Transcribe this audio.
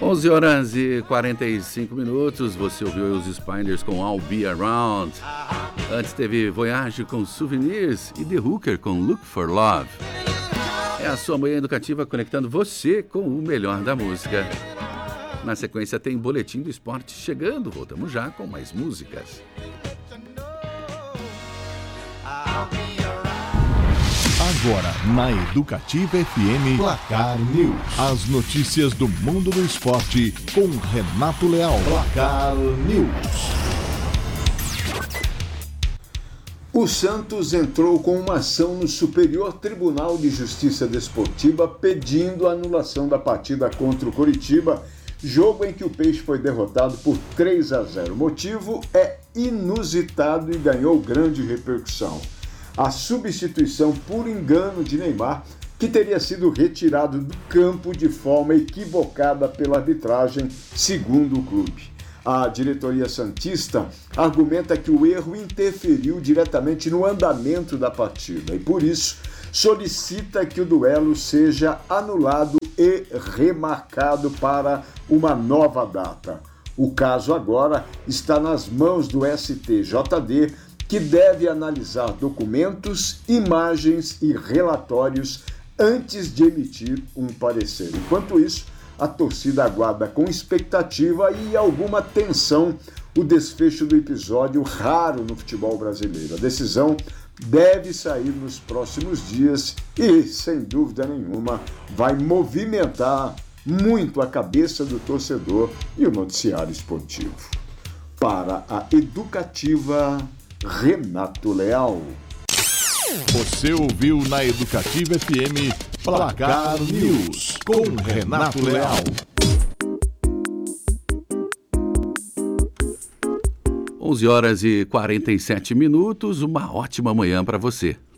11 horas e 45 minutos, você ouviu os Spiders com I'll Be Around. Antes teve Voyage com Souvenirs e The Hooker com Look for Love. É a sua manhã educativa conectando você com o melhor da música. Na sequência tem Boletim do Esporte chegando, voltamos já com mais músicas. Agora, na Educativa FM, Placar News. As notícias do mundo do esporte com Renato Leal. Placar News. O Santos entrou com uma ação no Superior Tribunal de Justiça Desportiva pedindo a anulação da partida contra o Coritiba, jogo em que o Peixe foi derrotado por 3-0. O motivo é inusitado e ganhou grande repercussão. A substituição por engano de Neymar, que teria sido retirado do campo de forma equivocada pela arbitragem, segundo o clube. A diretoria santista argumenta que o erro interferiu diretamente no andamento da partida e, por isso, solicita que o duelo seja anulado e remarcado para uma nova data. O caso agora está nas mãos do STJD, que deve analisar documentos, imagens e relatórios antes de emitir um parecer. Enquanto isso, a torcida aguarda com expectativa e alguma tensão o desfecho do episódio raro no futebol brasileiro. A decisão deve sair nos próximos dias e, sem dúvida nenhuma, vai movimentar muito a cabeça do torcedor e o noticiário esportivo. Para a Educativa, Renato Leal. Você ouviu na Educativa FM Placar News com Renato Leal. 11 horas e 47 minutos, uma ótima manhã para você.